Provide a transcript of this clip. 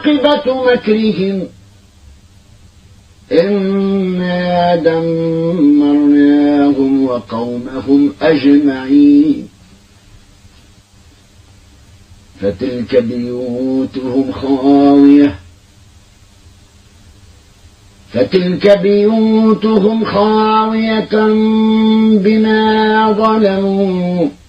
عاقبة مكرهم إنا دمرناهم وقومهم أجمعين فتلك بيوتهم خاوية بما ظلموا